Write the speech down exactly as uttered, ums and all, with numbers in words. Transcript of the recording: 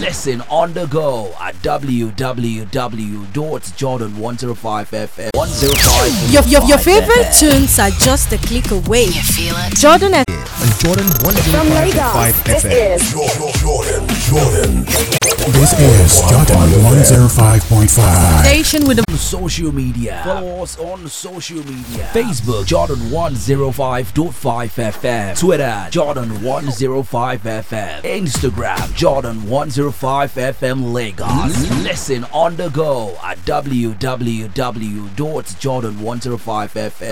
Listen on the go at w w w dot jordan one oh five f m. one oh five Your, your, your favorite tunes are just a click away. You feel it? Jordan F- and Jordan one oh five point five F M. Jordan, Jordan. This is Jordan one oh five point five. Station with the social media. Follow us on social media. Facebook Jordan one oh five point five F M. Twitter Jordan one oh five F M. Instagram Jordan one oh five F M Lagos. Listen on the go at w w w dot jordan one oh five f m.